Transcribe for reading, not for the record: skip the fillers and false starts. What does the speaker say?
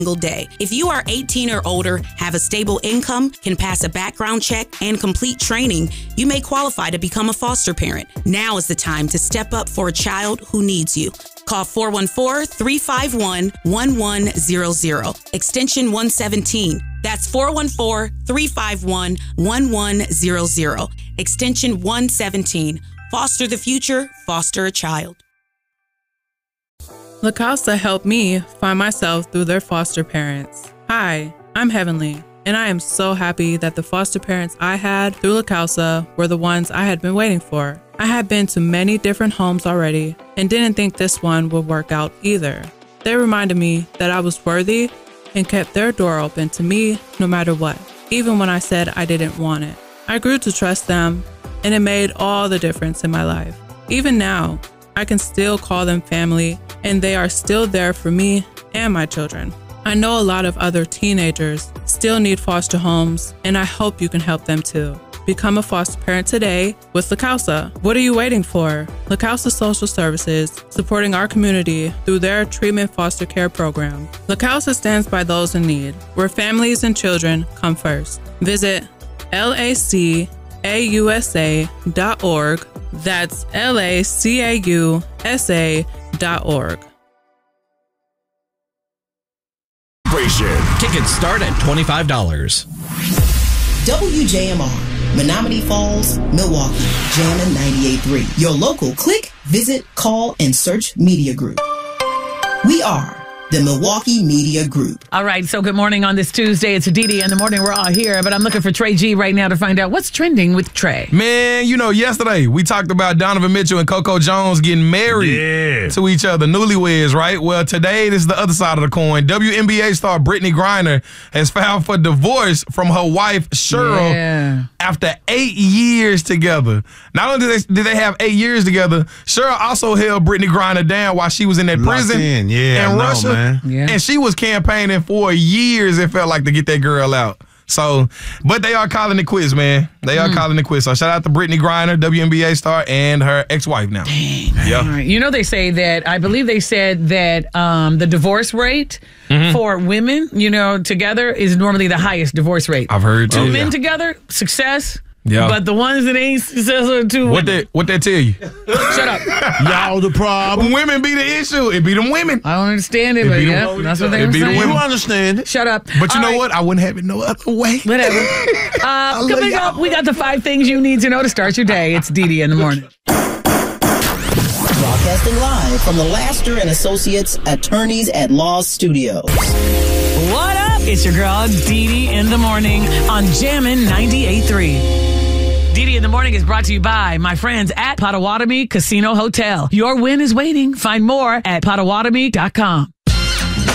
day. If you are 18 or older, have a stable income, can pass a background check, and complete training, you may qualify to become a foster parent. Now is the time to step up for a child who needs you. Call 414-351-1100, extension 117. That's 414-351-1100, extension 117. Foster the future, foster a child. La Causa helped me find myself through their foster parents. Hi, I'm Heavenly, and I am so happy that the foster parents I had through La Causa were the ones I had been waiting for. I had been to many different homes already and didn't think this one would work out either. They reminded me that I was worthy and kept their door open to me no matter what, even when I said I didn't want it. I grew to trust them, and it made all the difference in my life. Even now, I can still call them family, and they are still there for me and my children. I know a lot of other teenagers still need foster homes, and I hope you can help them too. Become a foster parent today with La Causa. What are you waiting for? La Causa Social Services, supporting our community through their treatment foster care program. La Causa stands by those in need, where families and children come first. Visit LACAUSA.org. That's LACAUSA.org. Tickets start at $25. WJMR, Menominee Falls, Milwaukee, Jammin' 98.3. Your local click, visit, call, and search media group. We are the Milwaukee Media Group. All right, so good morning on this Tuesday. It's Didi in the morning. We're all here, but I'm looking for Trey G right now to find out what's trending with Trey. Man, you know, yesterday we talked about Donovan Mitchell and Coco Jones getting married to each other, newlyweds, right? Well, today, this is the other side of the coin. WNBA star Brittany Griner has filed for divorce from her wife, Cheryl, after 8 years together. Not only did they have 8 years together, Cheryl also held Brittany Griner down while she was in that prison in Russia. And she was campaigning for years, it felt like, to get that girl out. So, but they are calling it quits, man. They are calling it quits. So shout out to Brittany Griner, WNBA star, and her ex-wife now. Dang. Yeah. Right. You know, they say that, I believe they said that the divorce rate for women, you know, together is normally the highest divorce rate. I've heard too. Two men together, success. Yeah. But the ones that ain't successful too. What they tell you? Shut up. Y'all the problem. Women be the issue. It be them women. I don't understand it, but yeah, that's what they were saying. You understand it. Shut up. But you know what? I wouldn't have it no other way. Whatever. Coming up, we got the 5 things you need to know to start your day. It's Didi in the morning. Broadcasting live from the Laster and Associates Attorneys at Law Studios. What up? It's your girl, Didi in the morning on Jammin' 98.3. Didi in the morning is brought to you by my friends at Potawatomi Casino Hotel. Your win is waiting. Find more at Potawatomi.com.